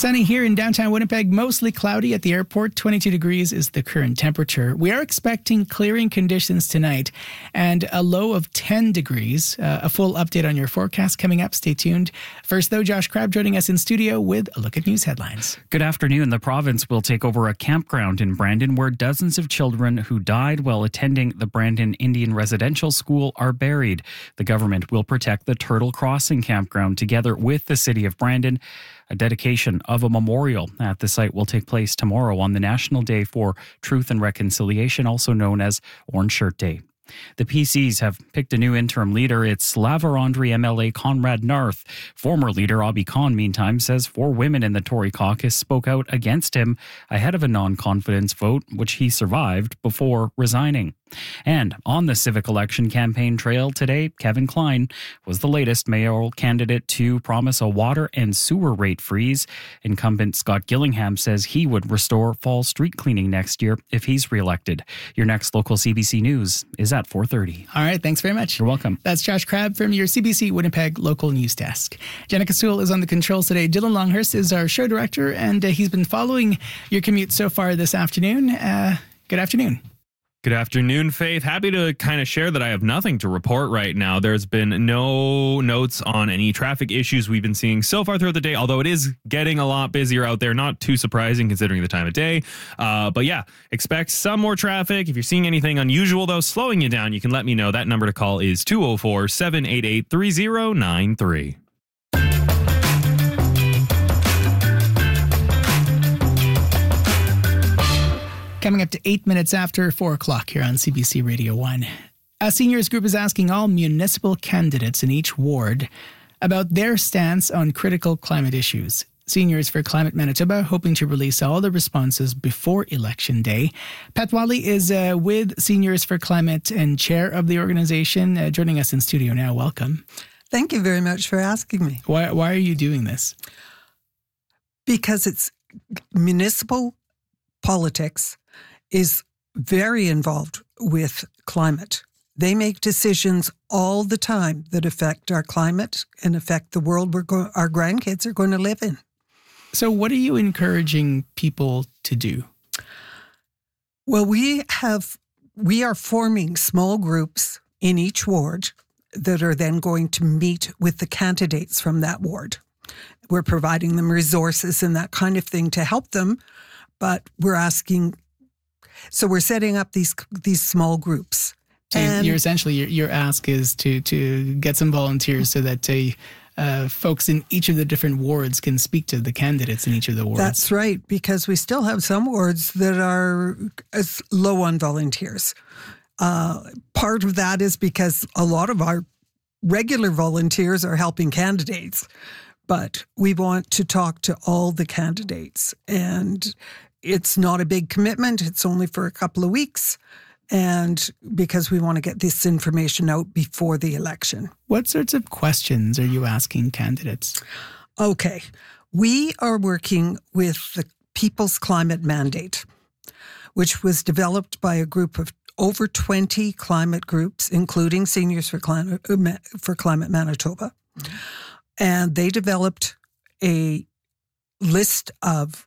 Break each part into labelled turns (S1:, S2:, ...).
S1: Sunny here in downtown Winnipeg, mostly cloudy at the airport. 22 degrees is the current temperature. We are expecting clearing conditions tonight and a low of 10 degrees. A full update on your forecast coming up. Stay tuned. First, though, Josh Crabb joining us in studio with a look at news headlines.
S2: Good afternoon. The province will take over a campground in Brandon where dozens of children who died while attending the Brandon Indian Residential School are buried. The government will protect the Turtle Crossing campground together with the city of Brandon. A dedication of a memorial at the site will take place tomorrow on the National Day for Truth and Reconciliation, also known as Orange Shirt Day. The PCs have picked a new interim leader. It's La Vérendrye MLA Conrad Narth. Former leader Abhi Khan, meantime, says 4 women in the Tory caucus spoke out against him ahead of a non-confidence vote, which he survived before resigning. And on the civic election campaign trail today, Kevin Klein was the latest mayoral candidate to promise a water and sewer rate freeze. Incumbent Scott Gillingham says he would restore fall street cleaning next year if he's reelected. Your next local CBC News is at 4:30.
S1: All right, thanks very much.
S2: You're welcome.
S1: That's Josh Crabb from your CBC Winnipeg local news desk. Jenica Sewell is on the controls today. Dylan Longhurst is our show director, and he's been following your commute so far this afternoon. Good afternoon.
S3: Good afternoon, Faith. Happy to kind of share that I have nothing to report right now. There's been no notes on any traffic issues we've been seeing so far throughout the day, although it is getting a lot busier out there. Not too surprising considering the time of day. But yeah, expect some more traffic. If you're seeing anything unusual, though, slowing you down, you can let me know. That number to call is 204-788-3093.
S1: Coming up to 8 minutes after 4 o'clock here on CBC Radio 1. A seniors group is asking all municipal candidates in each ward about their stance on critical climate issues. Seniors for Climate Manitoba hoping to release all the responses before Election Day. Pat Wally is with Seniors for Climate and chair of the organization, joining us in studio now. Welcome.
S4: Thank you very much for asking me.
S1: Why are you doing this?
S4: Because it's municipal politics is very involved with climate. They make decisions all the time that affect our climate and affect the world our grandkids are going to live in.
S1: So what are you encouraging people to do?
S4: Well, we are forming small groups in each ward that are then going to meet with the candidates from that ward. We're providing them resources and that kind of thing to help them, but we're asking. So we're setting up these small groups.
S1: So you're essentially, your ask is to get some volunteers so that folks in each of the different wards can speak to the candidates in each of the wards.
S4: That's right, because we still have some wards that are low on volunteers. Part of that is because a lot of our regular volunteers are helping candidates, but we want to talk to all the candidates, and it's not a big commitment. It's only for a couple of weeks, and because we want to get this information out before the election.
S1: What sorts of questions are you asking candidates?
S4: Okay. We are working with the People's Climate Mandate, which was developed by a group of over 20 climate groups, including Seniors for Climate Manitoba. Mm-hmm. And they developed a list of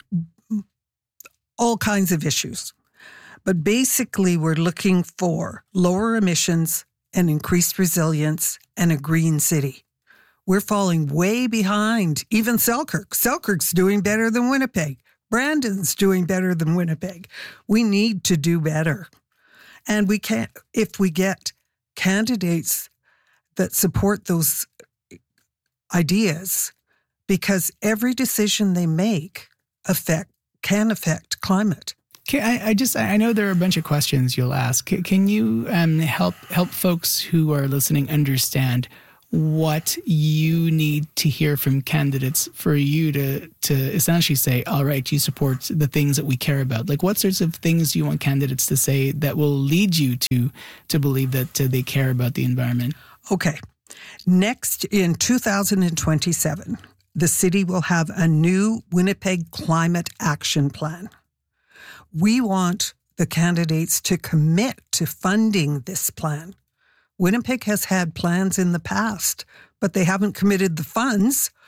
S4: all kinds of issues. But basically, we're looking for lower emissions and increased resilience and a green city. We're falling way behind even Selkirk. Selkirk's doing better than Winnipeg. Brandon's doing better than Winnipeg. We need to do better. And we can't, if we get candidates that support those ideas, because every decision they make can affect climate.
S1: I know there are a bunch of questions you'll ask. Can you help folks who are listening understand what you need to hear from candidates for you to essentially say, all right, you support the things that we care about? Like, what sorts of things do you want candidates to say that will lead you to believe that they care about the environment?
S4: Okay. Next, in 2027, the city will have a new Winnipeg Climate Action Plan. We want the candidates to commit to funding this plan. Winnipeg has had plans in the past, but they haven't committed the funds.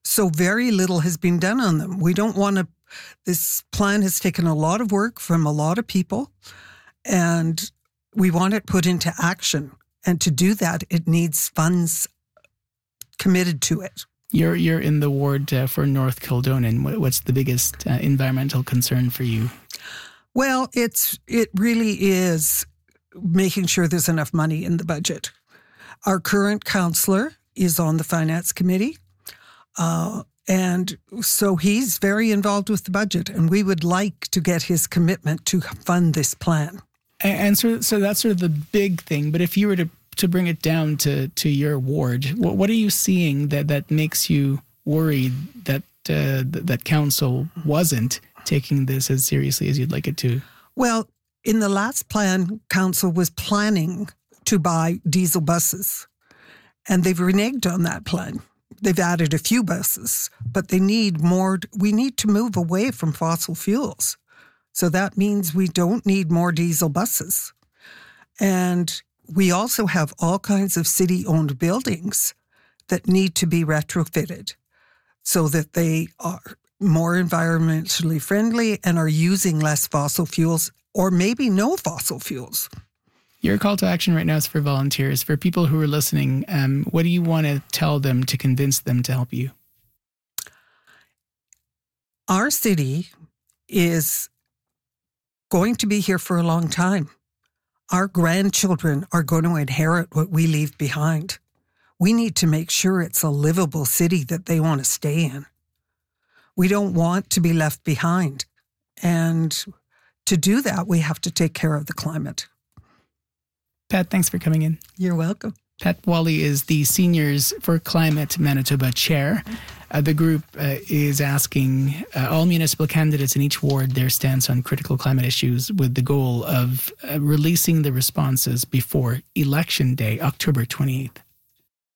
S4: So very little has been done on them. We don't want to, this plan has taken a lot of work from a lot of people, and we want it put into action. And to do that, it needs funds committed to it.
S1: You're in the ward for North Kildonan. What's the biggest environmental concern for you?
S4: Well, it really is making sure there's enough money in the budget. Our current councillor is on the finance committee, and so he's very involved with the budget, and we would like to get his commitment to fund this plan.
S1: And so that's sort of the big thing. But if you were to bring it down to your ward, what are you seeing that makes you worried that that council wasn't taking this as seriously as you'd like it to?
S4: Well, in the last plan, council was planning to buy diesel buses, and they've reneged on that plan. They've added a few buses, but they need more. We need to move away from fossil fuels. So that means we don't need more diesel buses. And we also have all kinds of city-owned buildings that need to be retrofitted so that they are more environmentally friendly and are using less fossil fuels, or maybe no fossil fuels.
S1: Your call to action right now is for volunteers. For people who are listening, what do you want to tell them to convince them to help you?
S4: Our city is going to be here for a long time. Our grandchildren are going to inherit what we leave behind. We need to make sure it's a livable city that they want to stay in. We don't want to be left behind. And to do that, we have to take care of the climate.
S1: Pat, thanks for coming in.
S4: You're welcome.
S1: Pat Wally is the Seniors for Climate Manitoba chair. The group is asking all municipal candidates in each ward their stance on critical climate issues, with the goal of releasing the responses before Election Day, October 28th.